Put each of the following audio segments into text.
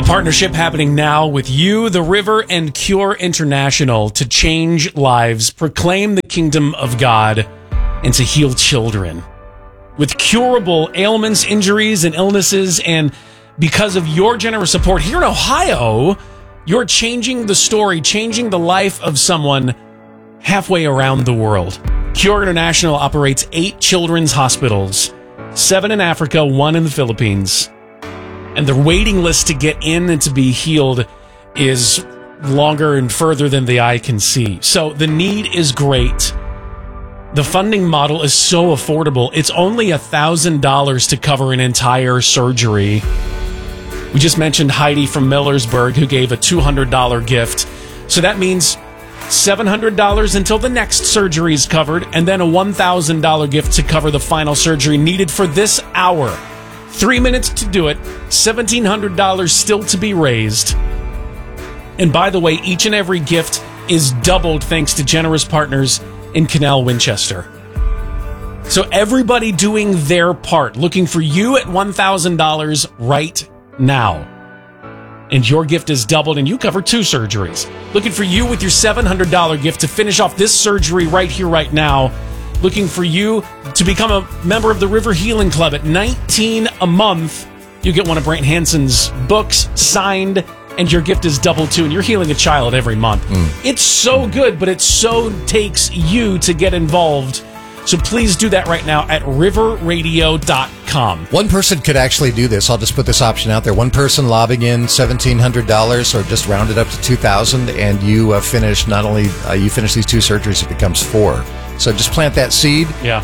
partnership happening now with you, the River, and Cure International to change lives, proclaim the kingdom of God, and to heal children. With curable ailments, injuries, and illnesses, and because of your generous support here in Ohio, you're changing the story, changing the life of someone halfway around the world. Cure International operates 8 children's hospitals, 7 in Africa, 1 in the Philippines. And the waiting list to get in and to be healed is longer and further than the eye can see. So the need is great. The funding model is so affordable. It's only $1,000 to cover an entire surgery. We just mentioned Heidi from Millersburg, who gave a $200 gift. So that means $700 until the next surgery is covered, and then a $1,000 gift to cover the final surgery needed for this hour. 3 minutes to do it, $1,700 still to be raised. And by the way, each and every gift is doubled thanks to generous partners in Canal Winchester. So everybody doing their part, looking for you at $1,000 right now. And your gift is doubled and you cover 2 surgeries. Looking for you with your $700 gift to finish off this surgery right here, right now. Looking for you to become a member of the River Healing Club at $19 a month. You get one of Brant Hansen's books signed, and your gift is doubled too, and you're healing a child every month. It's so good, but it so takes you to get involved. So please do that right now at riverradio.com. One person could actually do this. I'll just put this option out there. One person lobbing in $1,700 or just round it up to $2,000, and you finish not only you finish these 2 surgeries, it becomes 4. So just plant that seed. Yeah.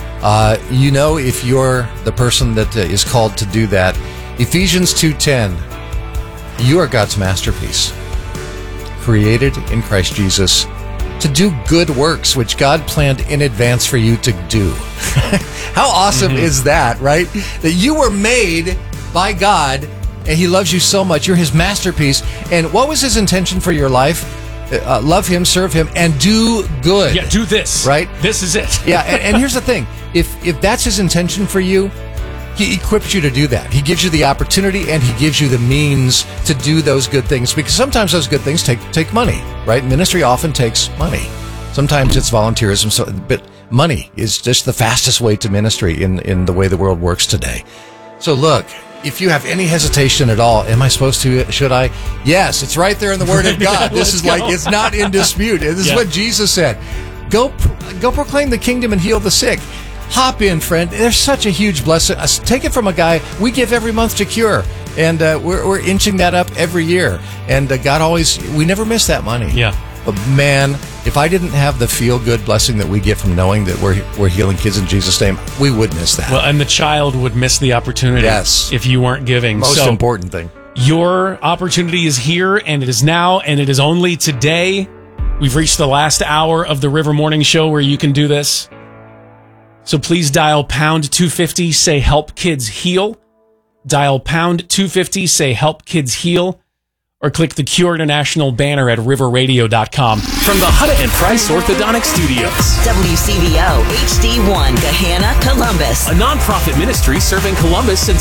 If you're the person that is called to do that, Ephesians 2:10, you are God's masterpiece, created in Christ Jesus to do good works, which God planned in advance for you to do. How awesome is that, right? That you were made by God, and He loves you so much. You're His masterpiece. And what was His intention for your life? Love Him, serve Him, and do good. Yeah, do this. Right? This is it. Yeah, and here's the thing. If that's His intention for you, He equips you to do that. He gives you the opportunity, and He gives you the means to do those good things, because sometimes those good things take money, right? Ministry often takes money. Sometimes it's volunteerism, but money is just the fastest way to ministry in the way the world works today. So look, if you have any hesitation at all, am I supposed to, should I? Yes, it's right there in the Word of God. This is like, it's not in dispute. This is what Jesus said. Go proclaim the kingdom and heal the sick. Hop in, friend. There's such a huge blessing. Take it from a guy we give every month to Cure, and we're inching that up every year. And God we never miss that money. Yeah. But man, if I didn't have the feel-good blessing that we get from knowing that we're healing kids in Jesus' name, we would miss that. Well, and the child would miss the opportunity if you weren't giving. Most important thing. Your opportunity is here, and it is now, and it is only today. We've reached the last hour of the River Morning Show where you can do this. So please dial pound 250, say help kids heal. Dial pound 250, say help kids heal. Or click the Cure International banner at riverradio.com. From the Hutta and Price Orthodontic Studios. WCVO HD1, Gahanna, Columbus. A nonprofit ministry serving Columbus since